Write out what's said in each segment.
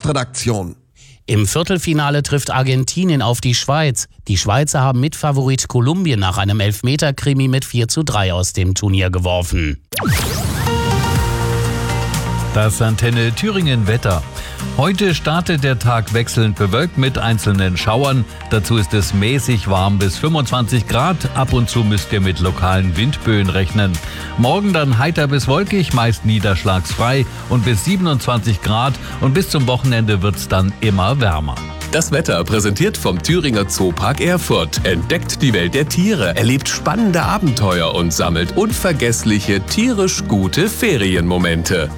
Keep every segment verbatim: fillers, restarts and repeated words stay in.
Sportredaktion. Im Viertelfinale trifft Argentinien auf die Schweiz. Die Schweizer haben Mitfavorit Kolumbien nach einem Elfmeter-Krimi mit vier zu drei aus dem Turnier geworfen. Das Antenne Thüringen Wetter. Heute startet der Tag wechselnd bewölkt mit einzelnen Schauern. Dazu ist es mäßig warm bis fünfundzwanzig Grad. Ab und zu müsst ihr mit lokalen Windböen rechnen. Morgen dann heiter bis wolkig, meist niederschlagsfrei und bis siebenundzwanzig Grad. Und bis zum Wochenende wird's dann immer wärmer. Das Wetter präsentiert vom Thüringer Zoopark Erfurt. Entdeckt die Welt der Tiere, erlebt spannende Abenteuer und sammelt unvergessliche, tierisch gute Ferienmomente.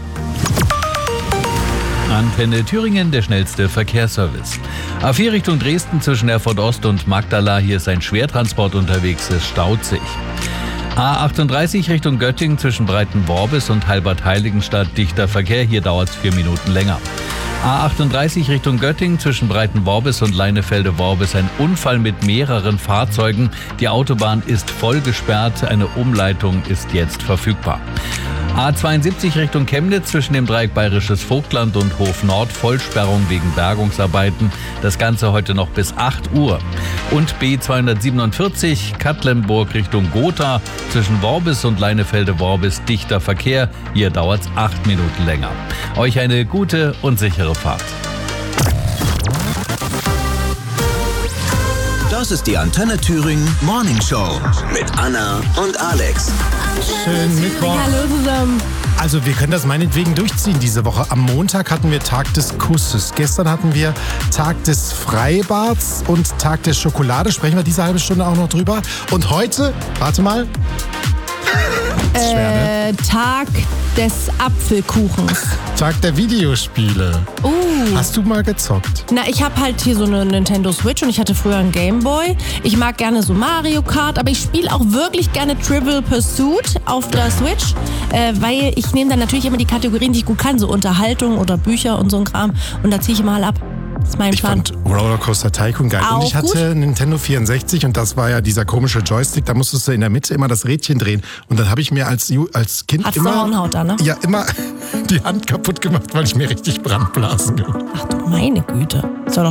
Antenne Thüringen, der schnellste Verkehrsservice. A vier Richtung Dresden zwischen Erfurt Ost und Magdala. Hier ist ein Schwertransport unterwegs, es staut sich. A achtunddreißig Richtung Göttingen zwischen Breitenworbis und Halbert-Heiligenstadt. Dichter Verkehr, hier dauert es vier Minuten länger. A achtunddreißig Richtung Göttingen zwischen Breitenworbis und Leinefelde-Worbis. Ein Unfall mit mehreren Fahrzeugen. Die Autobahn ist voll gesperrt. Eine Umleitung ist jetzt verfügbar. A zweiundsiebzig Richtung Chemnitz zwischen dem Dreieck Bayerisches Vogtland und Hof Nord. Vollsperrung wegen Bergungsarbeiten. Das Ganze heute noch bis acht Uhr. Und B zweihundertsiebenundvierzig Katlenburg Richtung Gotha zwischen Worbis und Leinefelde-Worbis. Dichter Verkehr. Hier dauert es acht Minuten länger. Euch eine gute und sichere Fahrt. Das ist die Antenne Thüringen Morning Show mit Anna und Alex. Schönen Mittwoch. Hallo zusammen. Also wir können das meinetwegen durchziehen diese Woche. Am Montag hatten wir Tag des Kusses. Gestern hatten wir Tag des Freibads und Tag der Schokolade. Sprechen wir diese halbe Stunde auch noch drüber. Und heute, warte mal. Äh, schwer, ne? Tag des Apfelkuchens. Tag der Videospiele. Uh. Hast du mal gezockt? Na, ich habe halt hier so eine Nintendo Switch und ich hatte früher einen Gameboy. Ich mag gerne so Mario Kart, aber ich spiele auch wirklich gerne Trivial Pursuit auf der Switch, äh, weil ich nehme dann natürlich immer die Kategorien, die ich gut kann, so Unterhaltung oder Bücher und so ein Kram, und da ziehe ich mal ab. Das ist mein Ich Plan. fand Rollercoaster Tycoon geil. Auch und ich hatte gut? einen Nintendo vierundsechzig und das war ja dieser komische Joystick, da musstest du in der Mitte immer das Rädchen drehen. Und dann habe ich mir als, Ju- als Kind Hat's immer, Hornhaut da, ne? ja, immer die Hand kaputt gemacht, weil ich mir richtig Brandblasen gemacht habe. Ach du meine Güte. Ist doch